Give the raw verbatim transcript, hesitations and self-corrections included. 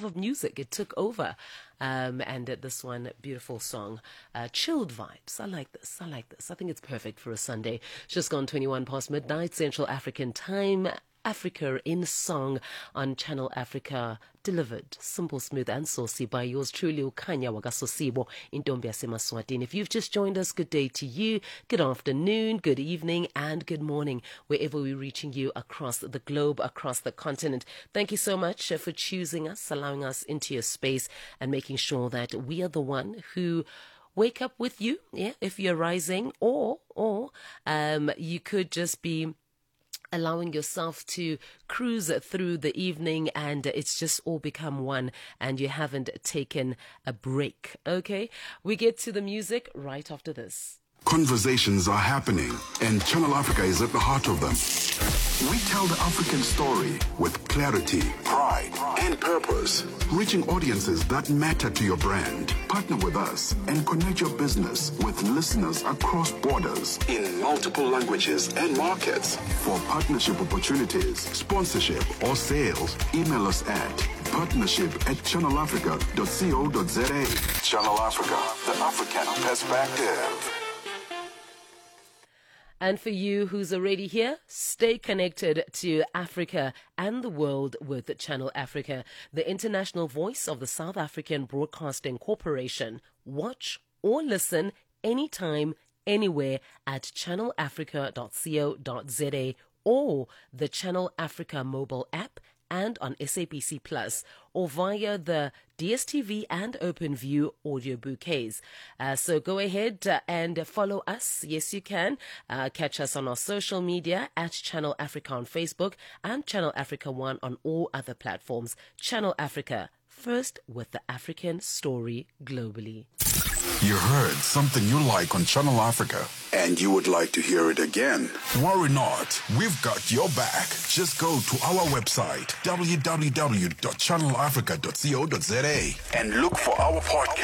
of music. It took over. Um, and uh, this one, beautiful song, uh, chilled vibes. I like this. I like this. I think it's perfect for a Sunday. Just gone twenty-one past midnight, Central African time. Africa in Song on Channel Africa, delivered simple, smooth and saucy by yours truly, Ukanya Wagasosibo in Ntombi Yasemaswatini. If you've just joined us, good day to you, good afternoon, good evening and good morning, wherever we're reaching you across the globe, across the continent. Thank you so much for choosing us, allowing us into your space and making sure that we are the one who wake up with you, yeah, if you're rising, or, or um, you could just be allowing yourself to cruise through the evening and it's just all become one and you haven't taken a break. Okay, we get to the music right after this. Conversations are happening and Channel Africa is at the heart of them. We tell the African story with clarity, pride, and purpose, reaching audiences that matter to your brand. Partner with us and connect your business with listeners across borders in multiple languages and markets. For partnership opportunities, sponsorship, or sales, email us at partnership at channel africa dot co dot za. Channel Africa, the African perspective. And for you who's already here, stay connected to Africa and the world with Channel Africa, the international voice of the South African Broadcasting Corporation. Watch or listen anytime, anywhere at channel africa dot co dot za or the Channel Africa mobile app and on S A B C Plus, or via the D S T V and OpenView audio bouquets. Uh, so go ahead uh, and follow us. Yes, you can. Uh, catch us on our social media at Channel Africa on Facebook and Channel Africa One on all other platforms. Channel Africa, first with the African story globally. You heard something you like on Channel Africa and you would like to hear it again? Worry not, we've got your back. Just go to our website, w w w dot channel africa dot co dot za, and look for our podcast.